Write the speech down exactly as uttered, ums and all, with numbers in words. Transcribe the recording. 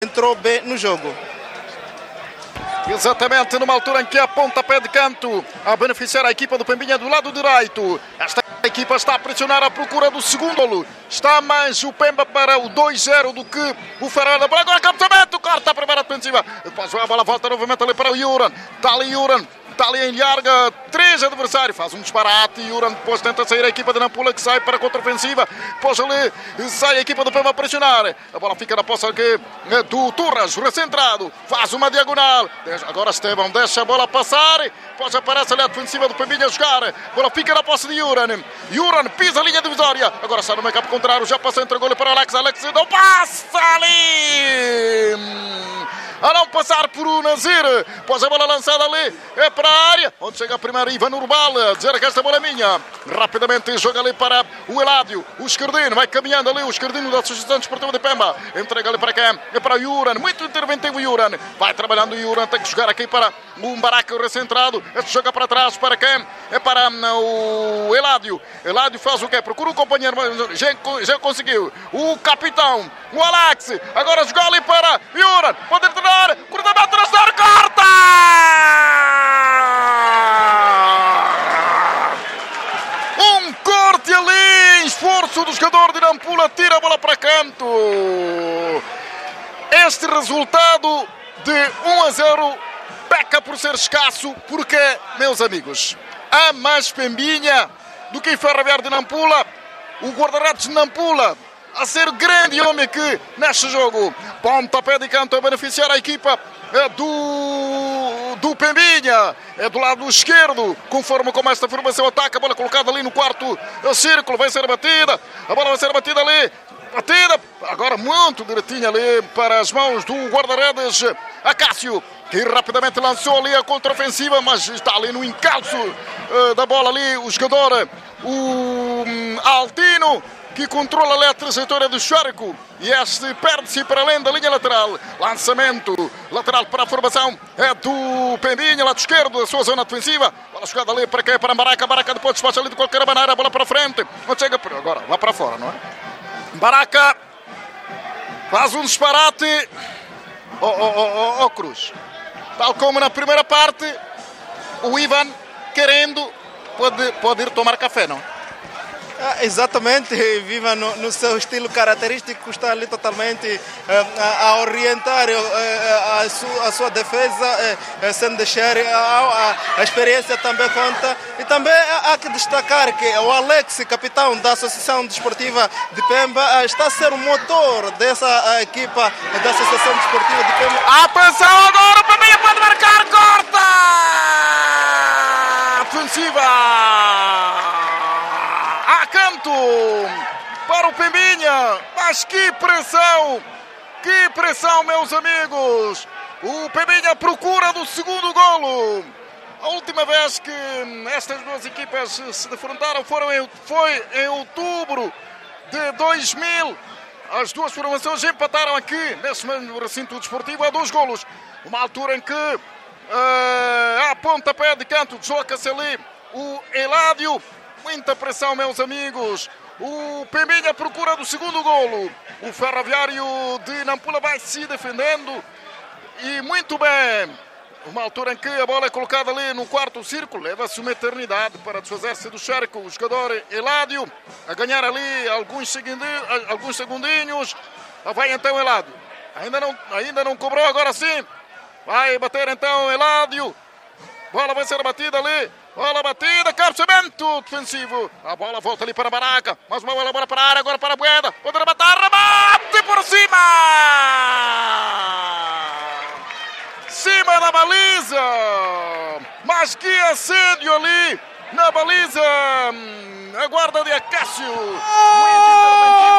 entrou bem no jogo. Exatamente numa altura em que a pontapé de canto a beneficiar a equipa do Pembinha do lado direito. Esta equipa está a pressionar à procura do segundo golo. Está mais o Pemba para o dois zero do que o Ferreira. Agora captamento, corta a primeira defensiva. Depois a bola volta novamente ali para o Yuran. Está ali Yuran. Está ali em larga, três adversários, faz um disparate e Yuran depois tenta sair a equipa de Nampula que sai para a contra-ofensiva, depois ali sai a equipa do Pemba a pressionar, a bola fica na posse aqui do Turras, recentrado, faz uma diagonal, agora Esteban deixa a bola passar, depois aparece ali a defensiva do Pembinha a jogar, a bola fica na posse de Yuran, Yuran pisa a linha divisória, agora sai no meio campo contrário, já passa, entregou para o Alex, Alex não passa ali! A não passar por o Nazir, pós a bola lançada ali, é para a área, onde chega primeiro Ivan Urbal, a dizer que esta bola é minha, rapidamente joga ali para o Eládio, o esquerdino, vai caminhando ali, o esquerdino da Associação Desportiva de Pemba, entrega ali para quem? É para o Yuran, muito interventivo o Yuran, vai trabalhando o Yuran, tem que jogar aqui para o Mbaraca recentrado, este joga para trás, para quem? É para o Eládio, Eládio faz o quê? Procura o companheiro, mas já, já conseguiu, o capitão, o Alex, agora joga ali para Yuran, pode entrar, cruzamento traseiro, corta! Um corte ali, esforço do jogador de Nampula, tira a bola para canto. Este resultado de um a zero peca por ser escasso, porque, meus amigos, há mais Pembinha do que Ferroviário de Nampula, o guarda-redes de Nampula a ser grande homem aqui neste jogo. Pontapé de canto a beneficiar a equipa é do, do Pembinha, é do lado esquerdo, conforme como esta formação ataca, a bola colocada ali no quarto círculo, vai ser batida, a bola vai ser batida ali, batida, agora muito direitinho ali para as mãos do guarda-redes Acácio, que rapidamente lançou ali a contra-ofensiva, mas está ali no encalço uh, da bola ali o jogador, o um, Altino, que controla ali a trajetória do Charco e este perde-se para além da linha lateral. Lançamento lateral para a formação é do Pembinha, lado esquerdo da sua zona defensiva. Bola jogada ali para quem? Para Mbaraca. Mbaraca depois despacha ali de qualquer maneira, a bola para frente. Não chega por agora, lá para fora, não é? Mbaraca faz um disparate. Oh, oh, oh, oh, oh Cruz. Tal como na primeira parte, o Ivan querendo pode, pode ir tomar café, não? Ah, exatamente, Viva no, no seu estilo característico, está ali totalmente uh, a, a orientar uh, a, su, a sua defesa, uh, sem deixar a, a, a experiência também conta. E também há que destacar que o Alex, capitão da Associação Desportiva de Pemba, uh, está a ser o motor dessa uh, equipa da Associação Desportiva de Pemba. Atenção agora, o Pembinha pode marcar, corta! Ofensiva! A canto para o Pembinha, mas que pressão, que pressão, meus amigos. O Pembinha procura do segundo golo. A última vez que estas duas equipas se defrontaram foram em, foi em outubro de dois mil. As duas formações empataram aqui nesse mesmo recinto desportivo a dois golos. Uma altura em que uh, a pontapé de canto desloca-se ali o Eládio. Muita pressão, meus amigos. O Pembinha procura do segundo golo. O Ferroviário de Nampula vai se defendendo. E muito bem. Uma altura em que a bola é colocada ali no quarto círculo. Leva-se uma eternidade para desfazer-se do Charco. O jogador Eládio a ganhar ali alguns segundinhos. Alguns segundinhos. Vai então Eládio. Ainda não, ainda não cobrou, agora sim. Vai bater então Eládio. Bola vai ser batida ali. Bola batida, cabeceamento defensivo. A bola volta ali para a Mbaraca. Mais uma bola, bola para a área, agora para a Boeda. Pode rematar, remate por cima! Cima da baliza! Mas que assédio ali na baliza! A guarda de Acácio. Muito interventivo.